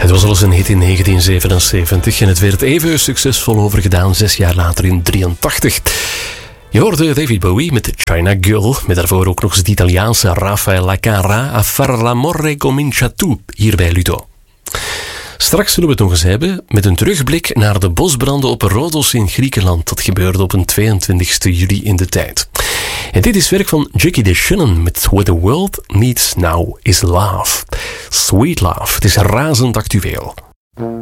Het was al eens een hit in 1977 en het werd even succesvol overgedaan 6 jaar later in 1983. Je hoorde David Bowie met China Girl, met daarvoor ook nog eens het Italiaanse Rafael Lacara, A far l'amore comincia tu, hier bij Ludo. Straks zullen we het nog eens hebben met een terugblik naar de bosbranden op Rhodos in Griekenland. Dat gebeurde op een 22 juli in de tijd. En dit is werk van Jackie DeShannon met What the World Needs Now is Love. Sweet Love, het is razend actueel.